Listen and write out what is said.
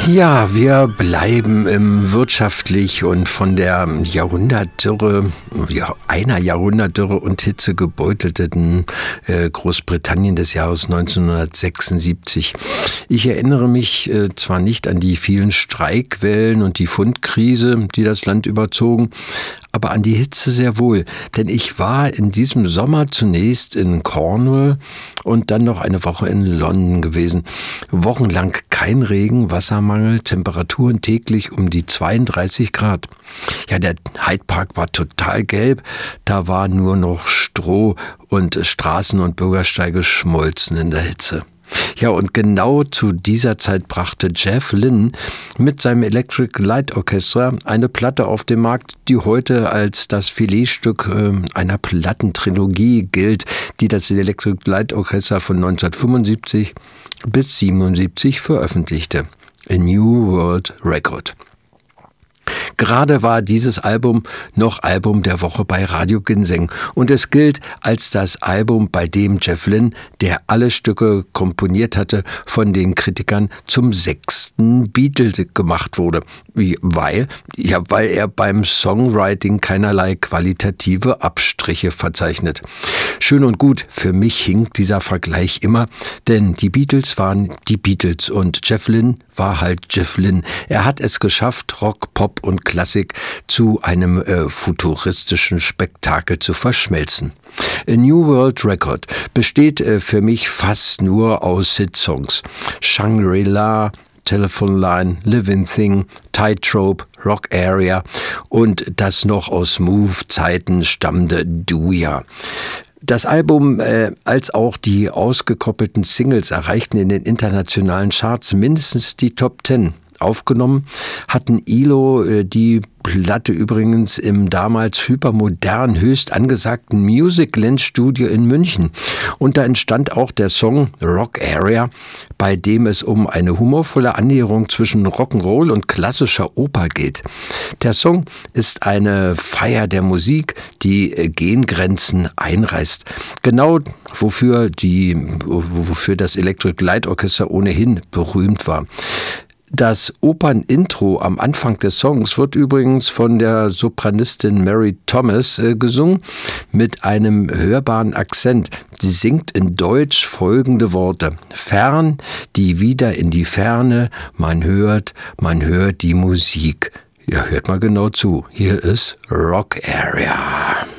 Ja, wir bleiben im wirtschaftlich und von der einer Jahrhundertdürre und Hitze gebeutelten Großbritannien des Jahres 1976. Ich erinnere mich zwar nicht an die vielen Streikwellen und die Pfundkrise, die das Land überzogen, aber an die Hitze sehr wohl, denn ich war in diesem Sommer zunächst in Cornwall und dann noch eine Woche in London gewesen. Wochenlang kein Regen, Wassermangel, Temperaturen täglich um die 32 Grad. Ja, der Hyde Park war total gelb, da war nur noch Stroh und Straßen und Bürgersteige schmolzen in der Hitze. Ja, und genau zu dieser Zeit brachte Jeff Lynne mit seinem Electric Light Orchestra eine Platte auf den Markt, die heute als das Filetstück einer Plattentrilogie gilt, die das Electric Light Orchestra von 1975 bis 1977 veröffentlichte. A New World Record. Gerade war dieses Album noch Album der Woche bei Radio Ginseng und es gilt als das Album, bei dem Jeff Lynne, der alle Stücke komponiert hatte, von den Kritikern zum 6. Beatle gemacht wurde. Weil er beim Songwriting keinerlei qualitative Abstriche verzeichnet. Schön und gut, für mich hinkt dieser Vergleich immer, denn die Beatles waren die Beatles und Jeff Lynne war halt Jeff Lynne. Er hat es geschafft, Rock, Pop und Klassik zu einem futuristischen Spektakel zu verschmelzen. A New World Record besteht für mich fast nur aus Hitsongs. Shangri-La, Telephone Line, Living Thing, Tightrope, Rock Area und das noch aus Move-Zeiten stammende Do Ya. Das Album als auch die ausgekoppelten Singles erreichten in den internationalen Charts mindestens die Top 10. Aufgenommen hatten ILO die Platte übrigens im damals hypermodern höchst angesagten Musicland Studio in München. Und da entstand auch der Song Rock Area, bei dem es um eine humorvolle Annäherung zwischen Rock'n'Roll und klassischer Oper geht. Der Song ist eine Feier der Musik, die Gengrenzen einreißt. Genau wofür das Electric Light Orchestra ohnehin berühmt war. Das Opernintro am Anfang des Songs wird übrigens von der Sopranistin Mary Thomas gesungen mit einem hörbaren Akzent. Sie singt in Deutsch folgende Worte: Fern, die wieder in die Ferne, man hört die Musik. Ja, hört mal genau zu. Hier ist Rock Area.